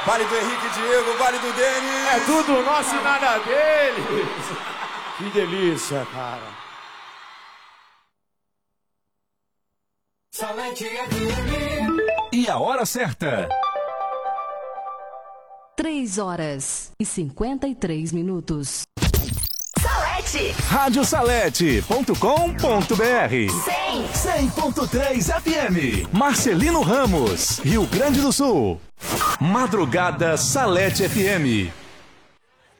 Vale do Henrique e Diego, vale do Denis. É tudo nosso e nada deles. Que delícia, cara. Salete FM. E a hora certa. 3h53. Salete. Radiosalete.com.br 100.3 FM. Marcelino Ramos, Rio Grande do Sul. Madrugada Salete FM.